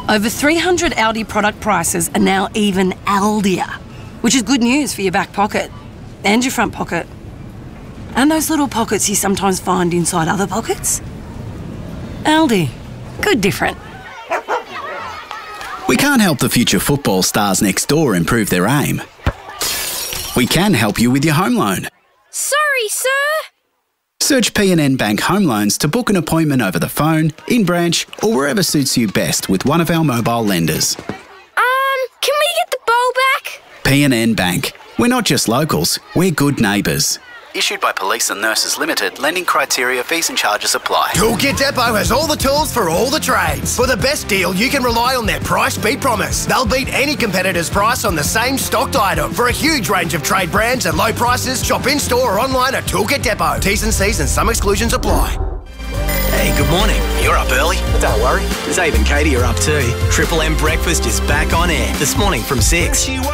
Over 300 Aldi product prices are now even Aldier, which is good news for your back pocket and your front pocket. And those little pockets you sometimes find inside other pockets. Aldi. Good different. We can't help the future football stars next door improve their aim. We can help you with your home loan. Sorry, sir. Search PNN Bank Home Loans to book an appointment over the phone, in branch, or wherever suits you best with one of our mobile lenders. Can we get the bowl back? PNN Bank. We're not just locals, we're good neighbours. Issued by Police and Nurses Limited, lending criteria, fees and charges apply. Toolkit Depot has all the tools for all the trades. For the best deal, you can rely on their price beat promise. They'll beat any competitor's price on the same stocked item. For a huge range of trade brands and low prices, shop in-store or online at Toolkit Depot. T's and C's and some exclusions apply. Hey, good morning. You're up early. Don't worry. Zabe and Katie are up too. Triple M Breakfast is back on air this morning from 6.